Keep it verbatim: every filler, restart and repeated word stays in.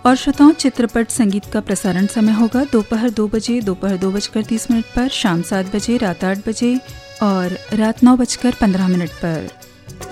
और श्रोताओं, चित्रपट संगीत का प्रसारण समय होगा दोपहर दो बजे, दोपहर दो बजकर तीस मिनट पर, शाम सात बजे, रात आठ बजे और रात नौ बजकर पंद्रह मिनट पर।